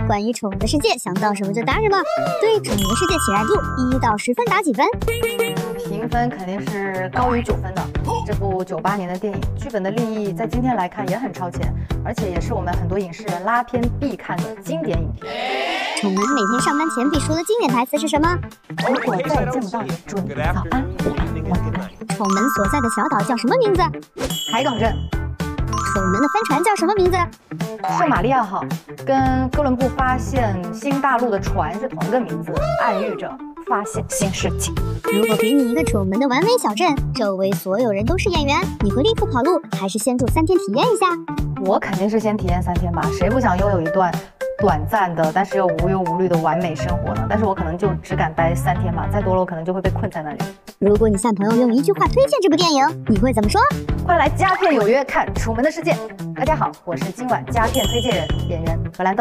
关于宠物的世界，想到什么就答什么。对宠物的世界喜爱度1到10分打几分？ 评分肯定是高于9分的。这部98年的电影，剧本的立意在今天来看也很超前，而且也是我们很多影视人拉片必看的经典影片。 宠物每天上班前必说的经典台词是什么？ 如果再也见不到你，祝你早安、午安、晚安。 宠门所在的小岛叫什么名字？ 海港镇。 宠门的帆船叫什么名字？ 圣玛利亚号，跟哥伦布发现新大陆的船是同一个名字，暗喻着发现新世界。 如果给你一个宠门的完美小镇，周围所有人都是演员，你会立刻跑路，还是先住3天体验一下？ 我肯定是先体验3天吧，谁不想拥有一段短暂的，但是又无忧无虑的完美生活呢？但是我可能就只敢待3天吧，再多了我可能就会被困在那里。 如果你向朋友用一句话推荐这部电影，你会怎么说？ 快来佳片有约看《楚门的世界》。大家好，我是今晚佳片推荐人演员荷兰豆。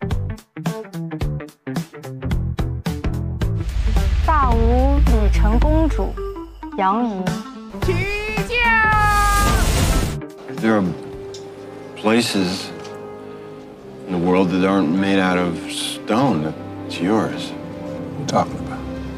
大吴女成公主杨怡。 起驾！ There are places in the world that aren't made out of stone. That's yours. What are you talking about?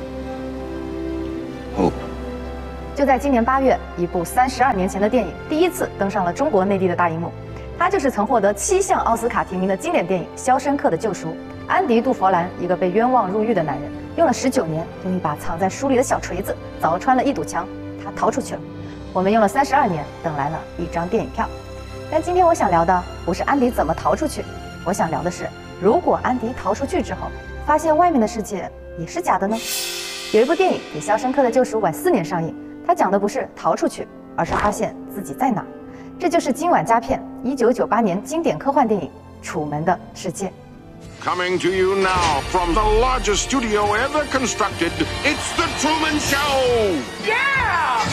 Hope. 就在今年8月，一部32年前的电影第一次登上了中国内地的大荧幕。它就是曾获得7项奥斯卡提名的经典电影《肖申克的救赎》。安迪·杜佛兰，一个被冤枉入狱的男人，用了19年，用一把藏在书里的小锤子凿穿了一堵墙，他逃出去了。我们用了32年，等来了一张电影票。但今天我想聊的不是安迪怎么逃出去，我想聊的是，如果安迪逃出去之后，发现外面的世界也是假的呢？有一部电影比《肖申克的救赎》晚4年上映，它讲的不是逃出去，而是发现自己在哪。这就是今晚佳片1998年经典科幻电影《楚门的世界》。 Coming to you now from the largest studio ever constructed, it's The Truman Show! Yeah!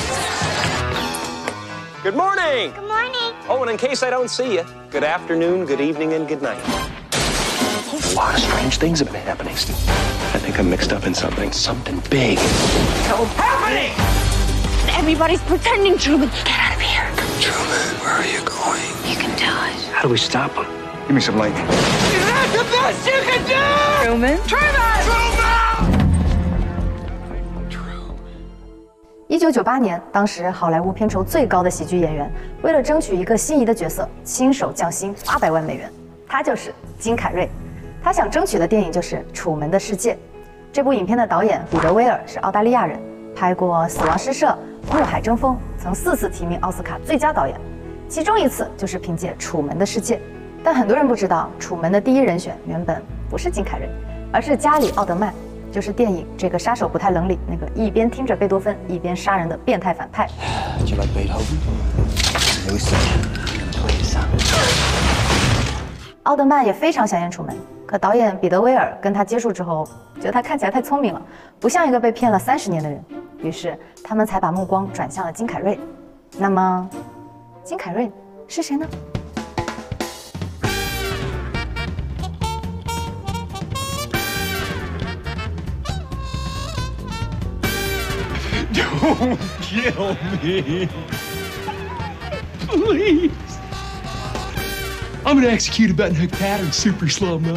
Good morning! Good morning. Oh, and in case I don't see you, good afternoon, good evening, and good night. A lot of strange things have been happening. I think I'm mixed up in something big. What's happening? Everybody's pretending, Truman. Get out of here. Truman, where are you going? You can do it. How do we stop him? Give me some lightning. Is that the best you can do? Truman? 1998年，当时好莱坞片酬最高的喜剧演员，为了争取一个心仪的角色，亲手降薪800万美元。他就是金凯瑞。他想争取的电影就是《楚门的世界》。这部影片的导演彼得·威尔是澳大利亚人，拍过《死亡诗社》《怒海争锋》，曾4次提名奥斯卡最佳导演，其中1次就是凭借《楚门的世界》。但很多人不知道，楚门的第一人选原本不是金凯瑞，而是加里·奥德曼，就是电影《这个杀手不太冷》里那个一边听着贝多芬一边杀人的变态反派。 Do you like Beethoven? No, please. 奥德曼也非常想演楚门，可导演彼得·威尔跟他接触之后，觉得他看起来太聪明了，不像一个被骗了30年的人，于是他们才把目光转向了金凯瑞。那么，金凯瑞是谁呢 Don't kill me. Please. I'm gonna execute a button-hook pattern super slow-mo.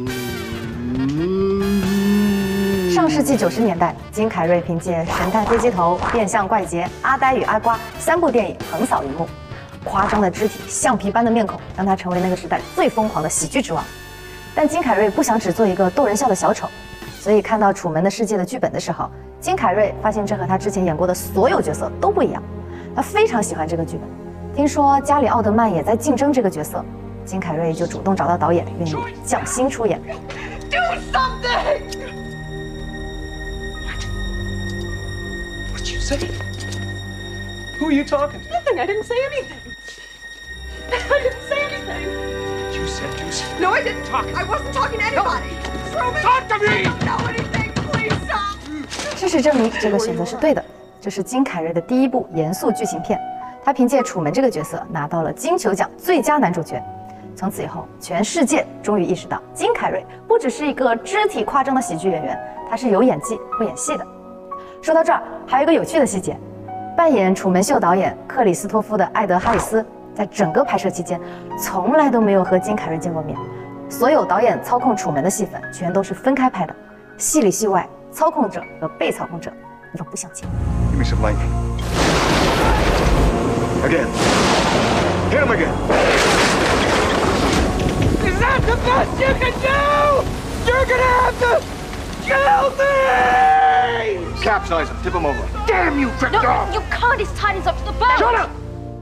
上世纪90年代，金凯瑞凭借《神探飞机头》《变相怪杰》《阿呆与阿瓜》3部电影横扫荧幕，夸张的肢体、橡皮般的面孔，让他成为那个时代最疯狂的喜剧之王。但金凯瑞不想只做一个逗人笑的小丑，所以看到《楚门的世界》的剧本的时候，金凯瑞发现这和他之前演过的所有角色都不一样，他非常喜欢这个剧本。听说加里·奥德曼也在竞争这个角色，金凯瑞就主动找到导演，愿意降薪出演。 Do something! What'd you say? Who are you talking to? Nothing, I didn't say anything. I didn't say anything. You said. No, I didn't talk. I wasn't talking to anybody. Truman, talk to me! I don't know anything. Please stop. 事实证明，这个选择是对的。这是金凯瑞的第一部严肃剧情片，他凭借楚门这个角色拿到了金球奖最佳男主角。从此以后，全世界终于意识到，金凯瑞不只是一个肢体夸张的喜剧演员，他是有演技、会演戏的。说到这儿，还有一个有趣的细节，扮演楚门秀导演克里斯托夫的艾德·哈里斯，在整个拍摄期间，从来都没有和金凯瑞见过面。 所有导演操控楚门的戏份全都是分开拍的，戏里戏外，操控者和被操控者永不相见。 Give me some light. Again. Hit him again. Is that the best you can do? You're gonna have to kill me! Capsize him. Tip him over. Damn you, Victor! No, you can't. It's tied us up to the boat. Shut up!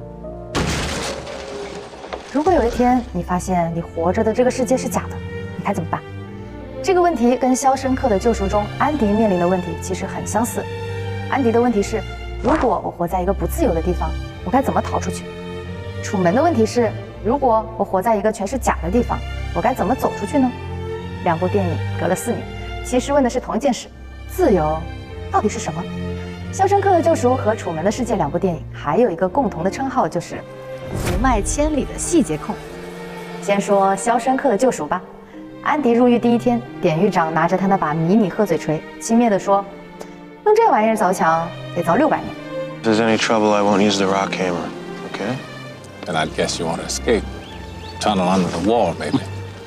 如果有一天你发现你活着的这个世界是假的，你该怎么办？这个问题跟《肖申克的救赎》中安迪面临的问题其实很相似。安迪的问题是，如果我活在一个不自由的地方，我该怎么逃出去？楚门的问题是，如果我活在一个全是假的地方，我该怎么走出去呢？两部电影隔了4年，其实问的是同一件事：自由到底是什么？《肖申克的救赎》和《楚门的世界》两部电影还有一个共同的称号，就是不卖千里的细节控。先说《肖申克的救赎》吧。安迪入狱第1天，典狱长拿着他那把迷你鹤嘴锤，轻蔑地说：“用这玩意儿凿墙，得凿600年。” If there's any trouble, I won't use the rock hammer. Okay? Then I'd guess you want to escape. Tunnel under the wall, maybe.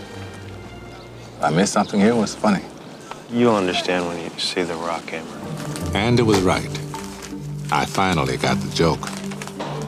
I missed something here. What's funny? You'll understand when you see the rock hammer. And it was right. I finally got the joke.